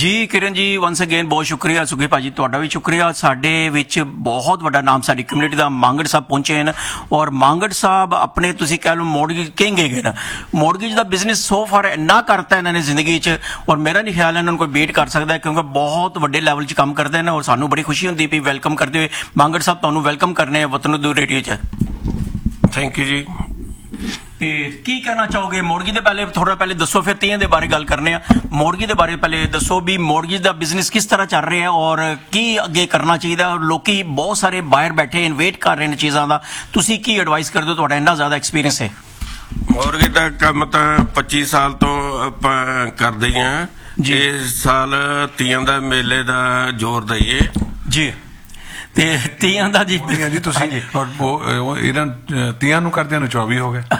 ਜੀ ਕਿਰਨ ਜੀ ones again ਬਹੁਤ ਸ਼ੁਕਰੀਆ। ਸੁਖੀ ਭਾਜੀ ਤੁਹਾਡਾ ਵੀ ਸ਼ੁਕਰੀਆ। ਸਾਡੇ ਵਿੱਚ ਬਹੁਤ ਵੱਡਾ ਨਾਮ ਸਾਡੀ ਕਮਿਊਨਿਟੀ ਦਾ ਮਾਂਗੜ ਸਾਹਿਬ ਪਹੁੰਚੇ ਹਨ ਔਰ ਮਾਂਗੜ ਸਾਹਿਬ ਆਪਣੇ ਤੁਸੀਂ ਕਹਿ ਲਓ ਮੋਰਗੇਜ ਕਿੰਗ ਹੈਗੇ ਨਾ। ਮੋਰਗੇਜ ਦਾ ਬਿਜ਼ਨਸ ਸੋ ਫਾਰ ਇੰਨਾ ਕਰਤਾ ਇਹਨਾਂ ਨੇ ਜ਼ਿੰਦਗੀ 'ਚ ਔਰ ਮੇਰਾ ਨਹੀਂ ਖਿਆਲ ਇਹਨਾਂ ਨੂੰ ਕੋਈ ਬੀਟ ਕਰ ਸਕਦਾ ਕਿਉਂਕਿ ਬਹੁਤ ਵੱਡੇ ਲੈਵਲ 'ਚ ਕੰਮ ਕਰਦੇ ਨੇ ਔਰ ਸਾਨੂੰ ਬੜੀ ਖੁਸ਼ੀ ਹੁੰਦੀ ਵੀ ਵੈਲਕਮ ਕਰਦੇ ਹੋਏ। ਮਾਂਗੜ ਸਾਹਿਬ ਤੁਹਾਨੂੰ ਵੈਲਕਮ ਕਰਨੇ ਆ ਵਤਨ ਦੂਰ ਰੇਡੀਓ 'ਚ। ਥੈਂਕ ਯੂ ਜੀ। ਤੇ ਕੀ ਕਹਿਣਾ ਚਾਹੋਗੇ ਮੋਰਗੇਜ ਦੇ ਪਹਿਲੇ ਥੋੜਾ ਪਹਿਲੇ ਦੱਸੋ ਫਿਰ ਤੀਆਂ ਦੇ ਬਾਰੇ ਗੱਲ ਕਰਨੇ ਆ। ਮੋਰਗੇਜ ਦੇ ਬਾਰੇ ਪਹਿਲੇ ਦੱਸੋ ਵੀ ਮੋਰਗੇਜ ਦਾ ਬਿਜ਼ਨਸ ਕਿਸ ਤਰ੍ਹਾਂ ਚੱਲ ਰਿਹਾ ਔਰ ਕੀ ਅੱਗੇ ਕਰਨਾ ਚਾਹੀਦਾ। ਲੋਕੀ ਬਹੁਤ ਸਾਰੇ ਬਾਹਰ ਬੈਠੇ ਵੇਟ ਕਰ ਰਹੇ ਨੇ ਚੀਜ਼ਾਂ ਦਾ, ਤੁਸੀਂ ਕੀ ਐਡਵਾਈਸ ਕਰਦੇ ਹੋ? ਤੁਹਾਡਾ ਇੰਨਾ ਜ਼ਿਆਦਾ ਐਕਸਪੀਰੀਅੰਸ ਹੈ। ਮੋਰਗੇਜ ਦਾ ਕੰਮ ਤਾਂ 25 ਸਾਲ ਤੋਂ ਆਪਾਂ ਕਰਦੇ ਹੀ ਹਾਂ ਜੀ। ਇਸ ਸਾਲ ਤੀਆਂ ਦਾ ਮੇਲੇ ਦਾ ਜ਼ੋਰ ਦਈਏ ਜੀ। ਤੇ ਤੀਆਂ ਦਾ ਜੀ ਤੁਸੀਂ ਇਹਨਾਂ ਤੀਆਂ ਨੂੰ ਕਰਦਿਆਂ ਨੂੰ 24 ਹੋ ਗਏ।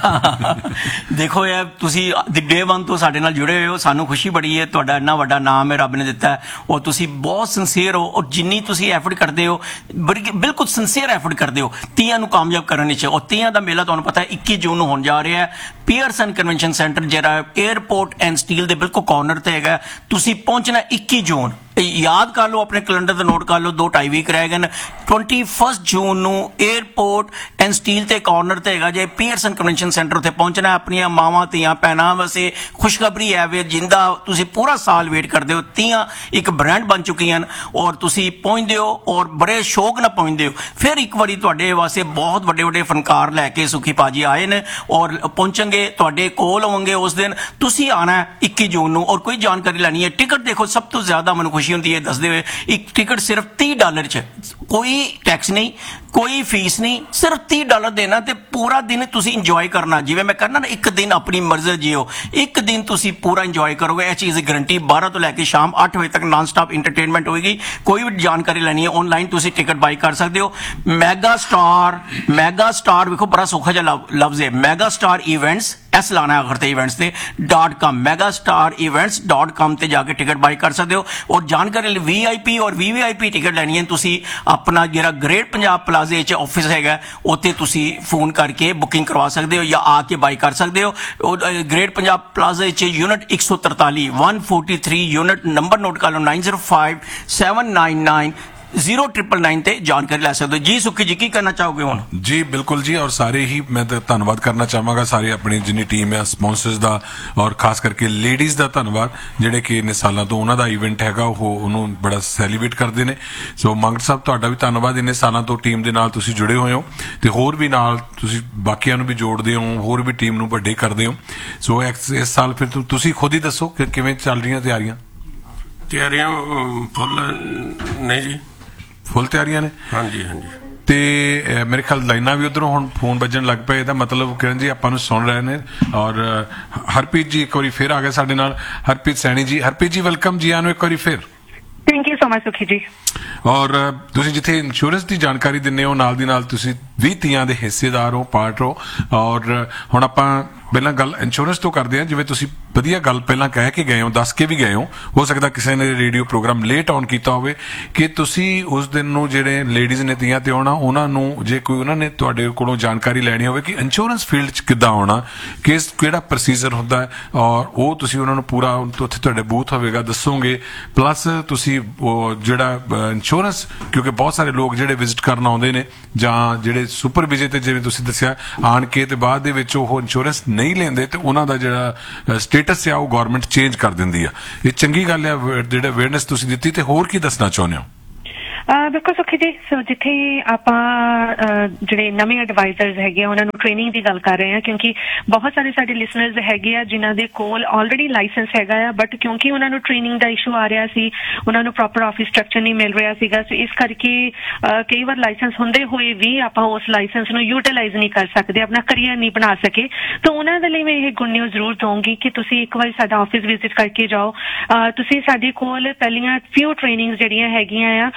ਦੇਖੋ ਯਾਰ ਤੁਸੀਂ ਡੇ 1 ਤੋਂ ਸਾਡੇ ਨਾਲ ਜੁੜੇ ਹੋਏ ਹੋ, ਸਾਨੂੰ ਖੁਸ਼ੀ ਬੜੀ ਹੈ। ਤੁਹਾਡਾ ਇੰਨਾ ਵੱਡਾ ਨਾਮ ਹੈ ਰੱਬ ਨੇ ਦਿੱਤਾ ਔਰ ਤੁਸੀਂ ਬਹੁਤ ਸਿੰਸੀਅਰ ਹੋ ਔਰ ਜਿੰਨੀ ਤੁਸੀਂ ਐਫਰਟ ਕਰਦੇ ਹੋ ਬਿਲਕੁਲ ਸਿੰਸੀਅਰ ਐਫਰਟ ਕਰਦੇ ਹੋ ਤੀਆਂ ਨੂੰ ਕਾਮਯਾਬ ਕਰਨ ਵਿੱਚ। ਔਰ ਤੀਆਂ ਦਾ ਮੇਲਾ ਤੁਹਾਨੂੰ ਪਤਾ ਹੈ 21 ਜੂਨ ਨੂੰ ਹੋਣ ਜਾ ਰਿਹਾ ਹੈ ਪੀਅਰਸਨ ਕਨਵੈਨਸ਼ਨ ਸੈਂਟਰ ਜਿਹੜਾ 에ਅਰਪੋਰਟ ਐਂਡ ਸਟੀਲ ਦੇ ਬਿਲਕੁਲ ਕਾਰਨਰ ਤੇ ਹੈਗਾ। ਤੁਸੀਂ ਪਹੁੰਚਣਾ 21 ਜੂਨ। ਯਾਦ ਕਰ ਲਓ ਆਪਣੇ ਕੈਲੰਡਰ ਤੇ ਨੋਟ ਕਰ ਲਓ 2-2.5 ਵੀਕ ਰਹਿ ਗਏ। 21 ਜੂਨ ਨੂੰ 에ਅਰਪੋਰਟ ਐਂਡ ਸਟੀਲ ਤੇ ਕਾਰਨਰ ਤੇ ਹੈਗਾ ਜੇ ਪੀਅਰਸਨ ਕਨਵੈਨਸ਼ਨ ਸੈਂਟਰ ਉੱਤੇ ਪਹੁੰਚਣਾ। ਆਪਣੀਆਂ ਮਾਵਾਂ ਧੀਆਂ ਭੈਣਾਂ ਵਾਸਤੇ ਖੁਸ਼ਖਬਰੀ ਹੈ ਵੇ ਜਿੰਦਾ ਤੁਸੀਂ ਪੂਰਾ ਸਾਲ ਵੇਟ ਕਰਦੇ ਹੋ। ਤੀਆਂ ਇੱਕ ਬ੍ਰਾਂਡ ਬਣ ਚੁੱਕੀਆਂ ਹਨ ਔਰ ਤੁਸੀਂ ਪਹੁੰਚਦੇ ਹੋ ਔਰ ਬੜੇ ਸ਼ੌਕ ਨਾਲ ਪਹੁੰਚਦੇ ਹੋ। ਫਿਰ ਇੱਕ ਵਾਰੀ ਤੁਹਾਡੇ ਵਾਸਤੇ ਬਹੁਤ ਵੱਡੇ ਵੱਡੇ ਫਨਕਾਰ ਲੈ ਕੇ ਸੁਖੀ ਭਾਜੀ ਆਏ ਨੇ ਔਰ ਪਹੁੰਚਣਗੇ ਤੁਹਾਡੇ ਕੋਲ ਹੋਣਗੇ ਉਸ ਦਿਨ। ਤੁਸੀਂ ਆਉਣਾ 21 ਜੂਨ ਨੂੰ ਔਰ ਕੋਈ ਜਾਣਕਾਰੀ ਲੈਣੀ ਹੈ ਟਿਕਟ ਦੇਖੋ ਸਭ ਤੋਂ ਜ਼ਿਆਦਾ ਮੈਨੂੰ ਖੁਸ਼ੀ ਹੁੰਦੀ ਹੈ ਦੱਸਦੇ ਹੋਏ ਇੱਕ ਟਿਕਟ ਸਿਰਫ $30 'ਚ, ਕੋਈ ਟੈਕਸ ਨਹੀਂ ਕੋਈ ਫੀਸ ਨਹੀਂ, ਸਿਰਫ $30 ਦੇਣਾ ਤੇ ਪੂਰਾ ਦਿਨ ਤੁਸੀਂ ਇੰਜੋਏ ਕਰਨਾ। ਜਿਵੇਂ ਮੈਂ ਕਰਨਾ ਨਾ ਇੱਕ ਦਿਨ ਆਪਣੀ ਮਰਜ਼ੀ ਜੀਓ, ਇੱਕ ਦਿਨ ਤੁਸੀਂ ਪੂਰਾ ਇੰਜੋਏ ਕਰੋਗੇ। ਇਹ ਚੀਜ਼ ਦੀ ਗਰੰਟੀ। 12 ਤੋਂ ਲੈ ਕੇ ਸ਼ਾਮ 8 ਵਜੇ ਤੱਕ ਨਾਨ ਸਟਾਪ ਇੰਟਰਟੇਨਮੈਂਟ ਹੋਏਗੀ। ਕੋਈ ਵੀ ਜਾਣਕਾਰੀ ਲੈਣੀ ਹੈ ਆਨਲਾਈਨ ਤੁਸੀਂ ਟਿਕਟ ਬਾਈ ਕਰ ਸਕਦੇ ਹੋ। ਮੈਗਾ ਸਟਾਰ ਵੇਖੋ ਬੜਾ ਸੌਖਾ ਜਿਹਾ ਲਫ਼ਜ਼ ਹੈ ਮੈਗਾ ਸਟਾਰ ਇਵੈਂਟਸ ਐਸ ਲਾਣਾ ਆਖਰ ਤੇ ਇਵੈਂਟਸ ਤੇ .com megastarevents.com ਤੇ ਜਾ ਕੇ ਟਿਕਟ ਬਾਈ ਕਰ ਸਕਦੇ ਹੋ। ਔਰ ਜਾਣਕਾਰੀ ਲਈ VIP ਔਰ VVIP ਟਿਕਟ ਲੈਣੀ ਹੈ ਤੁਸੀਂ ਆਪਣਾ ਜਿਹੜਾ ਗ੍ਰੇਟ ਪੰਜਾਬ ਪਲਾਜ਼ੇ 'ਚ ਆਫਿਸ ਹੈਗਾ ਉੱਥੇ ਤੁਸੀਂ ਫੋਨ ਕਰਕੇ ਬੁਕਿੰਗ ਕਰਵਾ ਸਕਦੇ ਹੋ ਜਾਂ ਆ ਕੇ ਬਾਈ ਕਰ ਸਕਦੇ ਹੋ। ਗ੍ਰੇਟ ਪੰਜਾਬ ਪਲਾਜ਼ੇ 'ਚ ਯੂਨਿਟ 143 143 ਯੂਨਿਟ ਨੰਬਰ ਨੋਟ ਕਰ ਲਓ 905799 0999 ਤੇ ਜਾਣਕਾਰੀ ਲੈ ਸਕਦੇ ਹੋ। ਜੀ ਸੁੱਖੀ ਜੀ ਕੀ ਕਰਨਾ ਚਾਹੋਗੇ ਹੁਣ? ਜੀ ਬਿਲਕੁਲ ਜੀ। ਔਰ ਸਾਰੇ ਹੀ ਮੈਂ ਤਾਂ ਧੰਨਵਾਦ ਕਰਨਾ ਚਾਹਾਂਗਾ ਸਾਰੇ ਆਪਣੀ ਜਿੰਨੀ ਟੀਮ ਹੈ ਸਪਾਂਸਰਸ ਦਾ ਔਰ ਖਾਸ ਕਰਕੇ ਲੇਡੀਜ਼ ਦਾ ਧੰਨਵਾਦ ਜਿਹੜੇ ਕਿ ਇੰਨੇ ਸਾਲਾਂ ਤੋਂ ਉਹਨਾਂ ਦਾ ਇਵੈਂਟ ਹੈਗਾ ਉਹਨੂੰ ਬੜਾ ਸੈਲੀਬ੍ਰੇਟ ਕਰਦੇ ਨੇ। ਸੋ ਮੰਗੜ ਸਾਹਿਬ ਤੁਹਾਡਾ ਵੀ ਧੰਨਵਾਦ ਇੰਨੇ ਸਾਲਾਂ ਤੋਂ ਟੀਮ ਦੇ ਨਾਲ ਤੁਸੀਂ ਜੁੜੇ ਹੋਏ ਹੋ ਤੇ ਹੋਰ ਵੀ ਨਾਲ ਤੁਸੀਂ ਬਾਕੀਆਂ ਨੂੰ ਵੀ ਜੋੜਦੇ ਹੋ ਹੋਰ ਵੀ ਟੀਮ ਨੂੰ ਵੱਡੇ ਕਰਦੇ ਹੋ। ਸੋ ਇਸ ਸਾਲ ਫਿਰ ਤੁਸੀਂ ਖੁਦ ਹੀ ਦੱਸੋ ਕਿ ਕਿਵੇਂ ਚੱਲ ਰਹੀਆਂ ਤਿਆਰੀਆਂ ਫੁੱਲ ਨੇ ਜੀ? ਫੁੱਲ ਤਿਆਰੀਆਂ ਨੇ। ਹਾਂਜੀ ਹਾਂਜੀ। ਤੇ ਮੇਰੇ ਖਿਆਲ ਲਾਈਨਾਂ ਵੀ ਉਧਰੋਂ ਹੁਣ ਫੋਨ ਵੱਜਣ ਲੱਗ ਪਏ। ਇਹਦਾ ਮਤਲਬ ਕਿਰਨ ਜੀ ਆਪਾਂ ਨੂੰ ਸੁਣ ਰਹੇ ਨੇ। ਔਰ ਹਰਪ੍ਰੀਤ ਜੀ ਇੱਕ ਵਾਰੀ ਫਿਰ ਆ ਗਏ ਸਾਡੇ ਨਾਲ। ਹਰਪ੍ਰੀਤ ਸੈਣੀ ਜੀ, ਹਰਪ੍ਰੀਤ ਜੀ ਵੈਲਕਮ ਜੀ ਆਨੂੰ ਇੱਕ ਵਾਰੀ ਫਿਰ। ਥੈਂਕ ਯੂ ਸੋ ਮਚ ਸੁਖੀ ਜੀ। ਔਰ ਤੁਸੀਂ ਜਿੱਥੇ ਇੰਸ਼ੋਰੈਂਸ ਦੀ ਜਾਣਕਾਰੀ ਦਿੰਦੇ ਹੋ ਨਾਲ ਦੀ ਨਾਲ ਤੁਸੀਂ ਵੀ ਤੀਆਂ ਦੇ ਹਿੱਸੇਦਾਰ ਹੋ ਪਾਰਟ ਹੋ। ਔਰ ਹੁਣ ਆਪਾਂ ਪਹਿਲਾਂ ਗੱਲ ਇੰਸ਼ੋਰੈਂਸ ਤੋਂ ਕਰਦੇ ਹਾਂ। ਜਿਵੇਂ ਤੁਸੀਂ ਵਧੀਆ ਗੱਲ ਪਹਿਲਾਂ ਕਹਿ ਕੇ ਗਏ ਹੋ ਦੱਸ ਕੇ ਵੀ ਗਏ ਹੋ ਸਕਦਾ ਕਿਸੇ ਨੇ ਰੇਡੀਓ ਪ੍ਰੋਗਰਾਮ ਲੇਟ ਆਨ ਕੀਤਾ ਹੋਵੇ ਕਿ ਤੁਸੀਂ ਉਸ ਦਿਨ ਨੂੰ ਜਿਹੜੇ ਲੇਡੀਜ਼ ਨੇ ਤੀਆਂ ਤੇ ਆਉਣਾ ਉਹਨਾਂ ਨੂੰ ਜੇ ਕੋਈ ਉਹਨਾਂ ਨੇ ਤੁਹਾਡੇ ਕੋਲੋਂ ਜਾਣਕਾਰੀ ਲੈਣੀ ਹੋਵੇ ਕਿ ਇੰਸ਼ੋਰੈਂਸ ਫੀਲਡ 'ਚ ਕਿੱਦਾਂ ਆਉਣਾ ਕਿਹੜਾ ਪ੍ਰੋਸੀਜਰ ਹੁੰਦਾ ਹੈ ਔਰ ਉਹ ਤੁਸੀਂ ਉਹਨਾਂ ਨੂੰ ਪੂਰਾ ਉੱਥੇ ਤੁਹਾਡੇ ਬੂਥ ਹੋਵੇਗਾ ਦੱਸੋਗੇ। ਪਲੱਸ ਤੁਸੀਂ ਉਹ ਜਿਹੜਾ ਇੰਸ਼ੋਰੈਂਸ ਕਿਉਂਕਿ ਬਹੁਤ ਸਾਰੇ ਲੋਕ ਜਿਹੜੇ ਵਿਜ਼ਿਟ ਕਰਨ ਆਉਂਦੇ ਨੇ ਜਾਂ ਜਿਹੜੇ ਸੁਪਰ ਵਿਜੇ ਤੇ ਜਿਵੇਂ ਤੁਸੀਂ ਦੱਸਿਆ ਆਣ ਕੇ ਤੇ ਬਾਅਦ ਦੇ ਵਿੱਚ ਉਹ ਇੰਸ਼ੋਰੈਂਸ ਨਹੀਂ ਲੈਂਦੇ ਤੇ ਉਹਨਾਂ ਦਾ ਜਿਹੜਾ ਸਟੇਟਸ ਆ ਉਹ ਗਵਰਨਮੈਂਟ ਚੇਂਜ ਕਰ ਦਿੰਦੀ ਆ। ਇਹ ਚੰਗੀ ਗੱਲ ਆ ਜਿਹੜਾ ਅਵੇਅਰਨੈਸ ਤੁਸੀਂ ਦਿੱਤੀ। ਤੇ ਹੋਰ ਕੀ ਦੱਸਣਾ ਚਾਹੁੰਦੇ ਹੋ? ਬਿਲਕੁਲ ਸੁਖੀ ਜੀ। ਸੋ ਜਿੱਥੇ ਆਪਾਂ ਜਿਹੜੇ ਨਵੇਂ ਐਡਵਾਈਜ਼ਰਸ ਹੈਗੇ ਆ ਉਹਨਾਂ ਨੂੰ ਟ੍ਰੇਨਿੰਗ ਦੀ ਗੱਲ ਕਰ ਰਹੇ ਹਾਂ ਕਿਉਂਕਿ ਬਹੁਤ ਸਾਰੇ ਸਾਡੇ ਲਿਸਨਰਸ ਹੈਗੇ ਆ ਜਿਨ੍ਹਾਂ ਦੇ ਕੋਲ ਆਲਰੇਡੀ ਲਾਇਸੈਂਸ ਹੈਗਾ ਆ ਬਟ ਕਿਉਂਕਿ ਉਹਨਾਂ ਨੂੰ ਟ੍ਰੇਨਿੰਗ ਦਾ ਇਸ਼ੂ ਆ ਰਿਹਾ ਸੀ ਉਹਨਾਂ ਨੂੰ ਪ੍ਰੋਪਰ ਆਫਿਸ ਸਟਰਕਚਰ ਨਹੀਂ ਮਿਲ ਰਿਹਾ ਸੀਗਾ। ਸੋ ਇਸ ਕਰਕੇ ਕਈ ਵਾਰ ਲਾਇਸੈਂਸ ਹੁੰਦੇ ਹੋਏ ਵੀ ਆਪਾਂ ਉਸ ਲਾਇਸੈਂਸ ਨੂੰ ਯੂਟੀਲਾਈਜ਼ ਨਹੀਂ ਕਰ ਸਕਦੇ ਆਪਣਾ ਕਰੀਅਰ ਨਹੀਂ ਬਣਾ ਸਕੇ। ਤਾਂ ਉਹਨਾਂ ਦੇ ਲਈ ਮੈਂ ਇਹ ਗੁੱਡ ਨਿਊਜ਼ ਜ਼ਰੂਰ ਦਊਂਗੀ ਕਿ ਤੁਸੀਂ ਇੱਕ ਵਾਰੀ ਸਾਡਾ ਆਫਿਸ ਵਿਜ਼ਿਟ ਕਰਕੇ ਜਾਓ। ਤੁਸੀਂ ਸਾਡੇ ਕੋਲ ਪਹਿਲੀਆਂ ਫਿਊ ਟ੍ਰੇਨਿੰਗਸ ਜਿਹੜੀਆਂ ਹੈਗੀਆਂ ਆ ਉਹ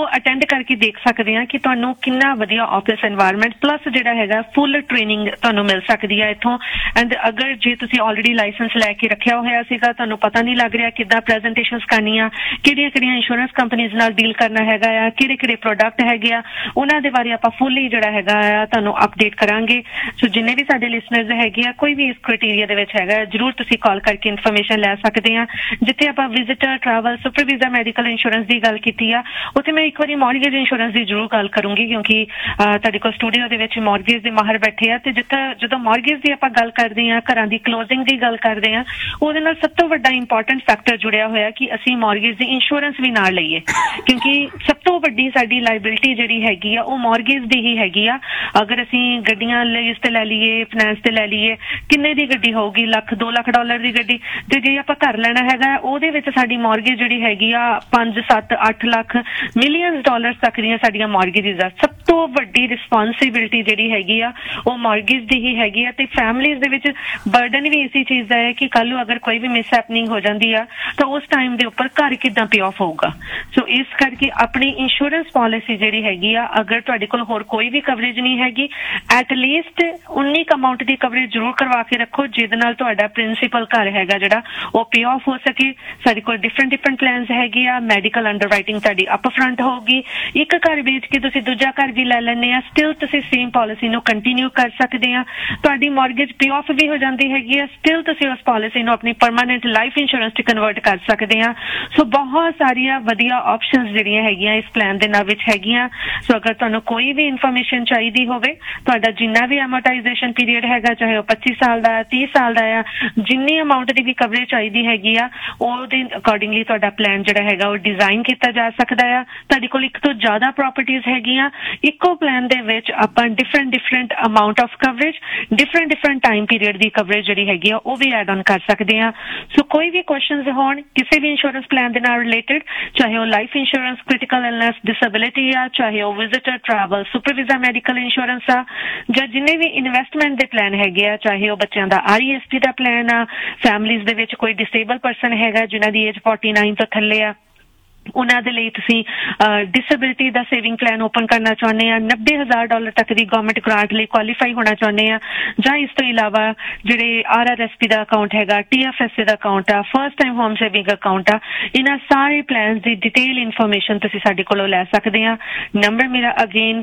ਅਟੈਂਡ ਕਰਕੇ ਦੇਖ ਸਕਦੇ ਆ ਕਿ ਤੁਹਾਨੂੰ ਕਿੰਨਾ ਵਧੀਆ ਆਫਿਸ ਐਨਵਾਇਰਨਮੈਂਟ ਪਲੱਸ ਜਿਹੜਾ ਹੈਗਾ ਫੁੱਲ ਟ੍ਰੇਨਿੰਗ ਤੁਹਾਨੂੰ ਮਿਲ ਸਕਦੀ ਹੈ ਇੱਥੋਂ। ਐਂਡ ਅਗਰ ਜੇ ਤੁਸੀਂ ਆਲਰੇਡੀ ਲਾਇਸੈਂਸ ਲੈ ਕੇ ਰੱਖਿਆ ਹੋਇਆ ਸੀਗਾ, ਤੁਹਾਨੂੰ ਪਤਾ ਨਹੀਂ ਲੱਗ ਰਿਹਾ ਕਿੱਦਾਂ ਪ੍ਰੈਜੈਂਟੇਸ਼ਨਸ ਕਰਨੀਆਂ, ਕਿਹੜੀਆਂ ਇੰਸ਼ੋਰੈਂਸ ਕੰਪਨੀਜ਼ ਨਾਲ ਡੀਲ ਕਰਨਾ ਹੈਗਾ ਆ, ਕਿਹੜੇ ਪ੍ਰੋਡਕਟ ਹੈਗੇ ਆ, ਉਹਨਾਂ ਦੇ ਬਾਰੇ ਆਪਾਂ ਫੁੱਲੀ ਜਿਹੜਾ ਹੈਗਾ ਆ ਤੁਹਾਨੂੰ ਅਪਡੇਟ ਕਰਾਂਗੇ। ਸੋ ਜਿੰਨੇ ਵੀ ਸਾਡੇ ਲਿਸਨਰਸ ਹੈਗੇ ਆ, ਕੋਈ ਵੀ ਇਸ ਕ੍ਰਾਈਟੇਰੀਆ ਦੇ ਵਿੱਚ ਹੈਗਾ, ਜ਼ਰੂਰ ਤੁਸੀਂ ਕਾਲ ਕਰਕੇ ਇਨਫੋਰਮੇਸ਼ਨ ਲੈ ਸਕਦੇ ਆ। ਜਿੱਥੇ ਆਪਾਂ visitor, travel, super visa, medical insurance ਦੀ ਗੱਲ ਕੀਤੀ ਆ, ਉੱਥੇ ਮੈਂ ਇੱਕ ਵਾਰੀ ਮੌਰਗੇਜ ਇੰਸ਼ੋਰੈਂਸ ਦੀ ਜ਼ਰੂਰ ਗੱਲ ਕਰੂੰਗੀ, ਕਿਉਂਕਿ ਤੁਹਾਡੇ ਕੋਲ ਸਟੂਡੀਓ ਦੇ ਵਿੱਚ ਮੌਰਗੇਜ ਦੇ ਮਾਹਰ ਬੈਠੇ ਆ। ਤੇ ਜਦੋਂ ਮੌਰਗੇਜ ਦੀ ਆਪਾਂ ਗੱਲ ਕਰਦੇ ਆ, ਘਰਾਂ ਦੀ ਕਲੋਜ਼ਿੰਗ ਦੀ ਗੱਲ ਕਰਦੇ ਆ, ਉਹਦੇ ਨਾਲ ਸਭ ਤੋਂ ਵੱਡਾ ਇੰਪੋਰਟੈਂਟ ਫੈਕਟਰ ਜੁੜਿਆ ਹੋਇਆ ਕਿ ਅਸੀਂ ਮੌਰਗੇਜ ਦੀ ਇੰਸ਼ੋਰੈਂਸ ਵੀ ਨਾਲ ਲਈਏ, ਕਿਉਂਕਿ ਸਭ ਤੋਂ ਵੱਡੀ ਸਾਡੀ ਲਾਇਬਿਲਿਟੀ ਜਿਹੜੀ ਹੈਗੀ ਆ ਉਹ ਮੌਰਗੇਜ ਦੀ ਹੀ ਹੈਗੀ ਆ। ਅਗਰ ਅਸੀਂ ਗੱਡੀਆਂ ਲੀਜ਼ ਤੇ ਲੈ ਲਈਏ, ਫਾਈਨੈਂਸ ਤੇ ਲੈ ਲਈਏ, ਕਿੰਨੇ ਦੀ ਗੱਡੀ ਹੋਊਗੀ? ਲੱਖ, $2 ਲੱਖ ਦੀ ਗੱਡੀ। ਤੇ ਜੇ ਆਪਾਂ ਘਰ ਲੈਣਾ ਹੈਗਾ, ਉਹਦੇ ਵਿੱਚ ਸਾਡੀ ਮੌਰਗੇਜ ਜਿਹੜੀ ਹੈਗੀ ਆ 5, 7, 8 ਲੱਖ, ਮਿਲੀਅਨਸ ਡਾਲਰਸ ਤੱਕ ਦੀਆਂ ਸਾਡੀਆਂ ਮੌਰਗੇਜਸ ਆ। ਸਭ ਤੋਂ ਵੱਡੀ ਰਿਸਪੌਂਸਿਬਿਲਿਟੀ ਜਿਹੜੀ ਹੈਗੀ ਆ ਉਹ ਮੌਰਗੇਜ ਦੀ ਹੀ ਹੈਗੀ ਆ। ਤੇ ਫੈਮਲੀਜ਼ ਦੇ ਵਿੱਚ ਬਰਡਨ ਵੀ ਇਸੇ ਚੀਜ਼ ਦਾ ਹੈ ਕਿ ਕੱਲ ਨੂੰ ਅਗਰ ਕੋਈ ਵੀ ਮਿਸ ਹੈਪਨਿੰਗ ਹੋ ਜਾਂਦੀ ਆ ਤਾਂ ਉਸ ਟਾਈਮ ਦੇ ਉੱਪਰ ਘਰ ਕਿੱਦਾਂ ਪੇ ਆਫ ਹੋਊਗਾ। ਸੋ ਇਸ ਕਰਕੇ ਆਪਣੀ ਇੰਸ਼ੋਰੈਂਸ ਪਾਲਿਸੀ ਜਿਹੜੀ ਹੈਗੀ ਆ, ਅਗਰ ਤੁਹਾਡੇ ਕੋਲ ਹੋਰ ਕੋਈ ਵੀ ਕਵਰੇਜ ਨਹੀਂ ਹੈਗੀ, ਐਟ ਲੀਸਟ ਉਨੀ ਅਮਾਉਂਟ ਦੀ ਕਵਰੇਜ ਜ਼ਰੂਰ ਕਰਵਾ ਕੇ ਰੱਖੋ ਜਿਹਦੇ ਨਾਲ ਤੁਹਾਡਾ ਪ੍ਰਿੰਸੀਪਲ ਘਰ ਹੈਗਾ ਜਿਹੜਾ ਉਹ ਪੇ ਆਫ ਹੋ ਸਕੇ। ਸਾਡੇ ਕੋਲ ਡਿਫਰੈਂਟ ਪਲਾਨਸ ਹੈਗੇ ਆ। ਮੈਡੀਕਲ ਅੰਡਰਰਾਈਟਿੰਗ ਤੁਹਾਡੀ ਅਪ ਫਰੰਟ ਹੋਊਗੀ। ਇੱਕ ਘਰ ਵੇਚ ਕੇ ਤੁਸੀਂ ਦੂਜਾ ਘਰ ਵੀ ਲੈ ਲੈਣੇ ਆ, ਸਟਿਲ ਤੁਸੀਂ ਸੇਮ ਪਾਲਿਸੀ ਨੂੰ ਕੰਟੀਨਿਊ ਕਰ ਸਕਦੇ ਆ। ਤੁਹਾਡੀ ਮੌਰਗੇਜ ਪੇ ਆਫ ਵੀ ਹੋ ਜਾਂਦੀ ਹੈਗੀ ਆ, ਸਟਿਲ ਤੁਸੀਂ ਉਸ ਪਾਲਿਸੀ ਨੂੰ ਆਪਣੀ ਪਰਮਾਨੈਂਟ ਲਾਈਫ ਇੰਸ਼ੋਰੈਂਸ 'ਚ ਕਨਵਰਟ ਕਰ ਸਕਦੇ ਆ। ਸੋ ਬਹੁਤ ਸਾਰੀਆਂ ਵਧੀਆ ਆਪਸ਼ਨਸ ਜਿਹੜੀਆਂ ਹੈਗੀਆਂ ਇਸ ਪਲਾਨ ਦੇ ਨਾਲ ਵਿੱਚ ਹੈਗੀਆਂ। ਸੋ ਅਗਰ ਤੁਹਾਨੂੰ ਕੋਈ ਵੀ ਇਨਫੋਰਮੇਸ਼ਨ ਚਾਹੀਦੀ ਹੋਵੇ, ਤੁਹਾਡਾ ਜਿੰਨਾ ਵੀ ਐਮੋਰਟਾਈਜ਼ੇਸ਼ਨ ਪੀਰੀਅਡ ਹੈਗਾ, ਚਾਹੇ ਉਹ 25 ਸਾਲ ਦਾ, 30 ਸਾਲ ਦਾ ਆ, ਜਿੰਨੀ ਅਮਾਉਂਟ ਦੀ ਵੀ ਕਵਰੇਜ ਚਾਹੀਦੀ ਹੈਗੀ ਆ, ਉਹਦੇ ਅਕੋਰਡਿੰਗਲੀ ਤੁਹਾਡਾ ਪਲਾਨ ਜਿਹੜਾ ਹੈਗਾ ਉਹ ਡਿਜ਼ਾਈਨ ਕੀਤਾ ਜਾ ਸਕਦਾ ਆ। ਤੁਹਾਡੇ ਕੋਲ ਇੱਕ ਤੋਂ ਜ਼ਿਆਦਾ ਪ੍ਰਾਪਰਟੀਆਂ ਹੈਗੀਆਂ, ਇੱਕੋ ਪਲਾਨ ਦੇ ਵਿੱਚ ਆਪਾਂ different amount of coverage, different time period the coverage ਜਿਹੜੀ ਹੈਗੀ ਆ ਉਹ ਵੀ ਐਡ ਆਨ ਕਰ ਸਕਦੇ ਆ। ਸੋ ਕੋਈ ਵੀ ਕੁਐਸਚਨਸ ਹੋਣ ਕਿਸੇ ਵੀ ਇੰਸ਼ੋਰੈਂਸ ਪਲਾਨ ਦੇ ਨਾਲ ਰਿਲੇਟਡ, ਚਾਹੇ ਉਹ life insurance, critical illness, disability ਆ, ਚਾਹੇ ਉਹ visitor, travel, super visa, medical insurance ਆ, ਜਾਂ ਜਿੰਨੇ ਵੀ ਇਨਵੈਸਟਮੈਂਟ ਦੇ ਪਲਾਨ ਹੈਗੇ ਆ, ਚਾਹੇ ਉਹ ਬੱਚਿਆਂ ਦਾ RESP ਦਾ ਪਲਾਨ ਆ, ਫੈਮਲੀਜ਼ ਦੇ ਵਿੱਚ ਕੋਈ ਡਿਸੇਬਲ ਪਰਸਨ ਹੈਗਾ ਜਿਨ੍ਹਾਂ ਦੀ ਏਜ 49 ਤੋਂ ਥੱਲੇ ਆ, ਉਹਨਾਂ ਦੇ ਲਈ ਤੁਸੀਂ ਡਿਸੇਬਿਲਿਟੀ ਦਾ ਸੇਵਿੰਗ ਪਲਾਨ ਓਪਨ ਕਰਨਾ ਚਾਹੁੰਦੇ ਆ, $90,000 ਤੱਕ ਦੀ ਗਵਰਨਮੈਂਟ ਗ੍ਰਾਂਟ ਲਈ ਕੁਆਲੀਫਾਈ ਹੋਣਾ ਚਾਹੁੰਦੇ ਆ, ਜਾਂ ਇਸ ਤੋਂ ਇਲਾਵਾ ਜਿਹੜੇ RRSP ਦਾ ਅਕਾਊਂਟ ਹੈਗਾ, TFSA ਦਾ ਅਕਾਊਂਟ ਆ, first time home saving account ਆ, ਇਹਨਾਂ ਸਾਰੇ ਪਲਾਨਸ ਦੀ ਡਿਟੇਲ ਇਨਫੋਰਮੇਸ਼ਨ ਤੁਸੀਂ ਸਾਡੇ ਕੋਲੋਂ ਲੈ ਸਕਦੇ ਆ। ਨੰਬਰ ਮੇਰਾ ਅਗੇਨ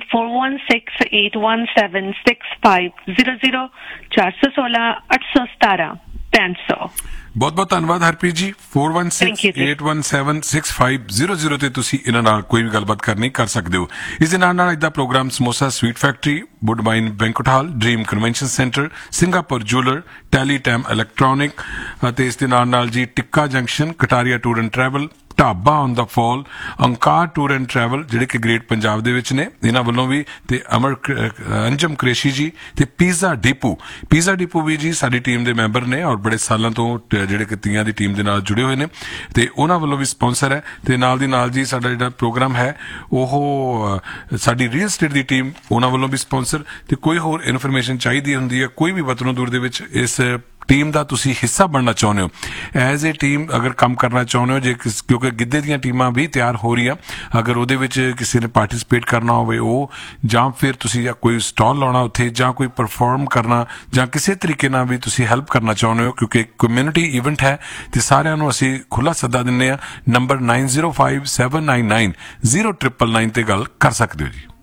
4168176500, 416-817-500। ਬਹੁਤ ਧੰਨਵਾਦ ਹਰਪ੍ਰੀਤ ਜੀ। 4168176500 ਤੇ ਤੁਸੀਂ ਇਹਨਾਂ ਨਾਲ ਕੋਈ ਵੀ ਗੱਲਬਾਤ ਕਰਨੀ ਕਰ ਸਕਦੇ ਹੋ। ਇਸ ਦੇ ਨਾਲ ਇਹਦਾ programme samosa sweet factory, ਵੁੱਡਬਾਈਨ banquet hall, dream convention centre, Singapore ਜੂਲਰ, ਟੈਲੀਟੈਮ electronic ਅਤੇ ਇਸ ਦੇ ਨਾਲ ਜੀ ਟਿੱਕਾ junction, Kataria tour and travel, dhaba on the fall, ਅੰਕਾਰ tour and travel ਜਿਹੜੇ ਕਿ ਗ੍ਰੇਟ ਪੰਜਾਬ ਦੇ ਵਿੱਚ ਨੇ, ਇਹਨਾਂ ਵੱਲੋਂ ਵੀ, ਤੇ ਅੰਜਮ ਕ੍ਰੇਸ਼ੀ ਜੀ, ਤੇ ਪੀਜ਼ਾ ਡਿਪੂ ਵੀ ਜੀ ਸਾਡੀ ਟੀਮ ਦੇ ਮੈਂਬਰ ਨੇ ਔਰ ਬੜੇ ਸਾਲਾਂ ਤੋਂ ਜਿਹੜੇ ਕਿ ਤੀਆਂ ਦੀ ਟੀਮ ਦੇ ਨਾਲ ਜੁੜੇ ਹੋਏ ਨੇ, ਤੇ ਉਹਨਾਂ ਵੱਲੋਂ ਵੀ ਸਪਾਂਸਰ ਹੈ। ਤੇ ਨਾਲ ਦੀ ਨਾਲ ਜੀ ਸਾਡਾ ਜਿਹੜਾ ਪ੍ਰੋਗਰਾਮ ਹੈ ਉਹ ਸਾਡੀ ਰੀਅਲ ਸਟੇਟ ਦੀ ਟੀਮ, ਉਹਨਾਂ ਵੱਲੋਂ ਵੀ ਸਪਾਂਸਰ। ਤੇ ਕੋਈ ਹੋਰ ਇਨਫੋਰਮੇਸ਼ਨ ਚਾਹੀਦੀ ਹੁੰਦੀ ਹੈ, ਕੋਈ ਵੀ ਵਤਨੋਂ ਦੂਰ ਦੇ ਵਿੱਚ ਇਸ ਟੀਮ ਦਾ ਤੁਸੀਂ ਹਿੱਸਾ ਬਣਨਾ ਚਾਹੁੰਦੇ ਹੋ, ਐਜ਼ ਏ ਟੀਮ ਅਗਰ ਕੰਮ ਕਰਨਾ ਚਾਹੁੰਦੇ ਹੋ, ਜੇ ਕਿਉਂਕਿ ਗਿੱਧੇ ਦੀਆਂ ਟੀਮਾਂ ਵੀ ਤਿਆਰ ਹੋ ਰਹੀਆਂ, ਅਗਰ ਉਹਦੇ ਵਿੱਚ ਕਿਸੇ ਨੇ ਪਾਰਟਿਸਿਪੇਟ ਕਰਨਾ ਹੋਵੇ ਉਹ, ਜਾਂ ਫਿਰ ਤੁਸੀਂ ਕੋਈ ਸਟਾਲ ਲਾਉਣਾ ਉੱਥੇ, ਜਾਂ ਕੋਈ ਪਰਫਾਰਮ ਕਰਨਾ, ਜਾਂ ਕਿਸੇ ਤਰੀਕੇ ਨਾਲ ਵੀ ਤੁਸੀਂ ਹੈਲਪ ਕਰਨਾ ਚਾਹੁੰਦੇ ਹੋ, ਕਿਉਂਕਿ ਕਮਿਊਨਿਟੀ ਇਵੈਂਟ ਹੈ, ਤੇ ਸਾਰਿਆਂ ਨੂੰ ਅਸੀਂ ਖੁੱਲਾ ਸੱਦਾ ਦਿੰਦੇ ਹਾਂ। ਨੰਬਰ 9057990999 ਤੇ ਗੱਲ ਕਰ ਸਕਦੇ ਹੋ ਜੀ।